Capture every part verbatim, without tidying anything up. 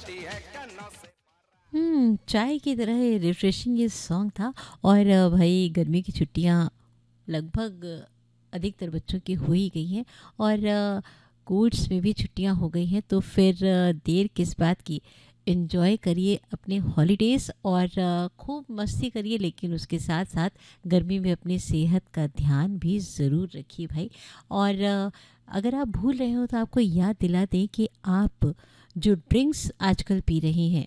हुँ, चाय की तरह रिफ्रेशिंग ये सॉन्ग था। और अ, भाई गर्मी की छुट्टियाँ लगभग अधिकतर बच्चों की हो ही गई हैं। और अ, कोर्ट्स में भी छुट्टियाँ हो गई हैं, तो फिर अ, देर किस बात की। एन्जॉय करिए अपने हॉलीडेज़ और अ, खूब मस्ती करिए, लेकिन उसके साथ साथ गर्मी में अपनी सेहत का ध्यान भी ज़रूर रखिए भाई। और अ, अगर आप भूल रहे हो तो आपको याद दिला दें कि आप जो ड्रिंक्स आजकल पी रहे हैं,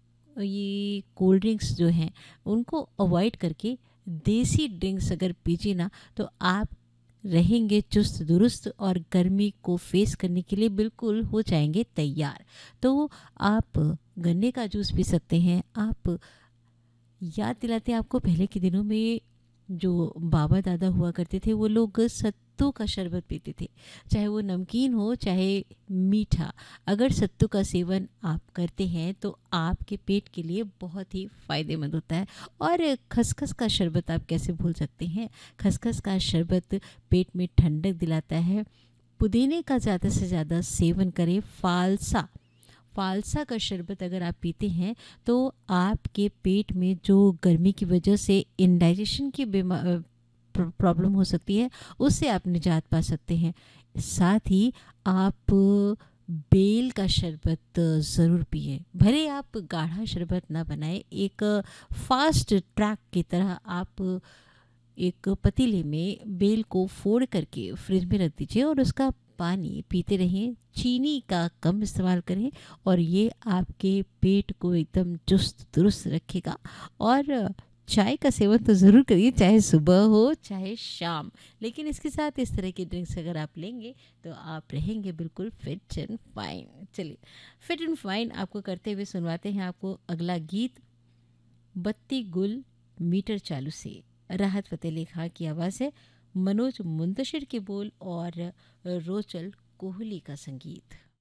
ये कोल्ड ड्रिंक्स जो हैं, उनको अवॉइड करके देसी ड्रिंक्स अगर पीजिए ना, तो आप रहेंगे चुस्त दुरुस्त और गर्मी को फेस करने के लिए बिल्कुल हो जाएंगे तैयार। तो आप गन्ने का जूस पी सकते हैं। आप याद दिलाते हैं आपको, पहले के दिनों में जो बाबा दादा हुआ करते थे, वो लोग सत्तू का शरबत पीते थे, चाहे वो नमकीन हो चाहे मीठा। अगर सत्तू का सेवन आप करते हैं तो आपके पेट के लिए बहुत ही फ़ायदेमंद होता है। और खसखस का शरबत आप कैसे भूल सकते हैं। खसखस का शरबत पेट में ठंडक दिलाता है। पुदीने का ज़्यादा से ज़्यादा सेवन करें। फालसा फालसा का शरबत अगर आप पीते हैं तो आपके पेट में जो गर्मी की वजह से इंडाइजेशन की बीमा प्रॉब्लम हो सकती है, उससे आप निजात पा सकते हैं। साथ ही आप बेल का शरबत ज़रूर पिए। भले आप गाढ़ा शरबत ना बनाएं, एक फास्ट ट्रैक की तरह आप एक पतीले में बेल को फोड़ करके फ्रिज में रख दीजिए और उसका पानी पीते रहें। चीनी का कम इस्तेमाल करें और ये आपके पेट को एकदम चुस्त दुरुस्त रखेगा। और चाय का सेवन तो ज़रूर करिए, चाहे सुबह हो चाहे शाम। लेकिन इसके साथ इस तरह के ड्रिंक्स अगर आप लेंगे तो आप रहेंगे बिल्कुल फिट एंड फाइन। चलिए, फिट एंड फाइन आपको करते हुए सुनवाते हैं आपको अगला गीत, बत्ती गुल मीटर चालू से। राहत फ़तेह अली खां की आवाज़ है, मनोज मुंतशिर के बोल और रोचल कोहली का संगीत।